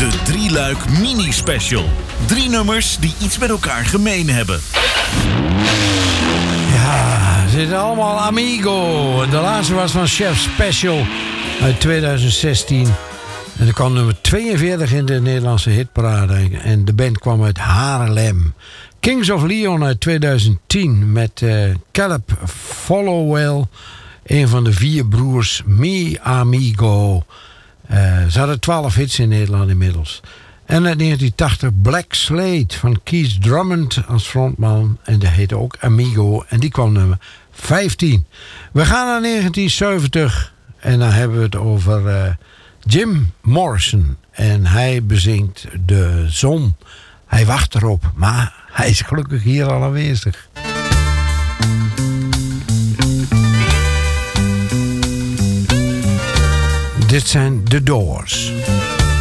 De drieluik mini-special. 3 nummers die iets met elkaar gemeen hebben. Ja, ze zitten allemaal Amigo. De laatste was van Chef Special uit 2016. En er kwam nummer 42 in de Nederlandse hitparade. En de band kwam uit Haarlem. Kings of Leon uit 2010 met Caleb Followell. Een van de 4 broers, Me Amigo. Ze hadden 12 hits in Nederland inmiddels. En uit 1980 Black Slate van Keith Drummond als frontman. En dat heette ook Amigo. En die kwam nummer 15. We gaan naar 1970. En dan hebben we het over Jim Morrison. En hij bezingt de zon. Hij wacht erop. Maar hij is gelukkig hier al aanwezig. Dit zijn The Doors.